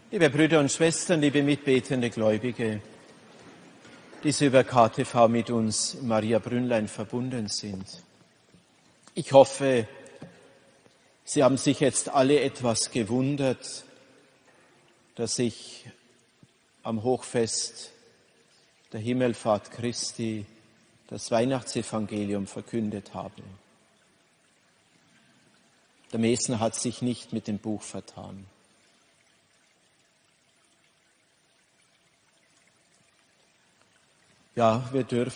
Liebe Brüder und Schwestern, liebe mitbetende Gläubige, die Sie über KTV mit uns, Maria Brünnlein, verbunden sind. Ich hoffe, Sie haben sich jetzt alle etwas gewundert, dass ich am Hochfest der Himmelfahrt Christi das Weihnachtsevangelium verkündet habe. Der Mesner hat sich nicht mit dem Buch vertan. Ja, wir dürfen